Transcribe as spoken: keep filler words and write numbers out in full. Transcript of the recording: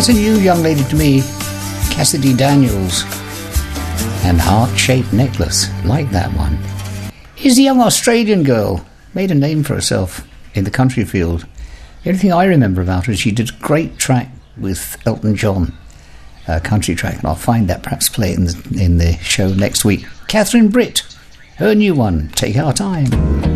That's a new young lady to me, Cassidy Daniels. And Heart-Shaped Necklace, like that one. Here's a young Australian girl, made a name for herself in the country field. The only thing I remember about her is she did a great track with Elton John, a country track, and I'll find that, perhaps play it in the, in the show next week. Catherine Britt, her new one, Take Our Time.